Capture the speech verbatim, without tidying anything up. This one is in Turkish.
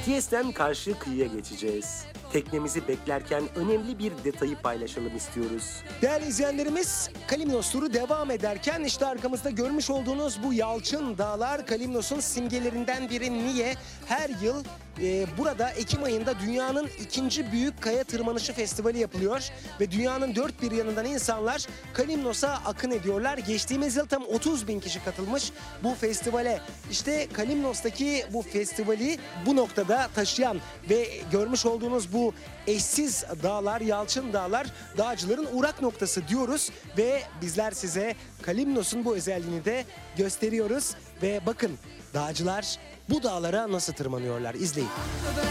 Ties'ten karşı kıyıya geçeceğiz. Teknemizi beklerken önemli bir detayı paylaşalım istiyoruz. Değerli izleyenlerimiz, Kalimnos turu devam ederken işte arkamızda görmüş olduğunuz bu Yalçın Dağlar Kalimnos'un simgelerinden biri. Niye? Her yıl e, burada Ekim ayında dünyanın ikinci büyük kaya tırmanışı festivali yapılıyor ve dünyanın dört bir yanından insanlar Kalimnos'a akın ediyorlar. Geçtiğimiz yıl tam otuz bin kişi katılmış bu festivale. İşte Kalimnos'taki bu festivali bu noktada taşıyan ve görmüş olduğunuz bu eşsiz dağlar, Yalçın Dağlar, dağcıların uğrak noktası diyoruz ve bizler size Kalimnos'un bu özelliğini de gösteriyoruz ve bakın dağcılar bu dağlara nasıl tırmanıyorlar, izleyin.